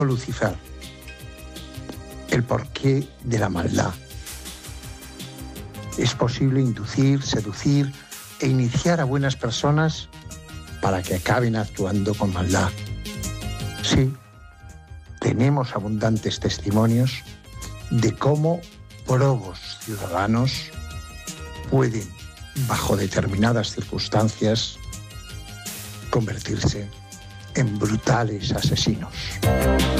Lucifer, el porqué de la maldad. Es posible inducir, seducir e iniciar a buenas personas para que acaben actuando con maldad. Sí, tenemos abundantes testimonios de cómo probos ciudadanos pueden, bajo determinadas circunstancias, convertirse en brutales asesinos.